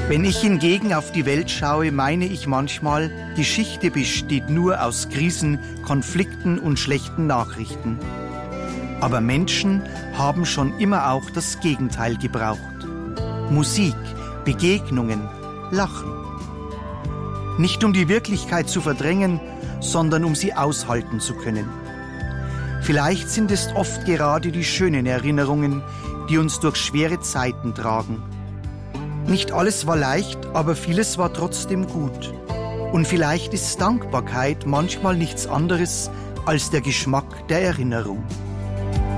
Wenn ich hingegen auf die Welt schaue, meine ich manchmal, Geschichte besteht nur aus Krisen, Konflikten und schlechten Nachrichten. Aber Menschen haben schon immer auch das Gegenteil gebraucht. Musik, Begegnungen, Lachen. Nicht um die Wirklichkeit zu verdrängen, sondern um sie aushalten zu können. Vielleicht sind es oft gerade die schönen Erinnerungen, die uns durch schwere Zeiten tragen. Nicht alles war leicht, aber vieles war trotzdem gut. Und vielleicht ist Dankbarkeit manchmal nichts anderes als der Geschmack der Erinnerung.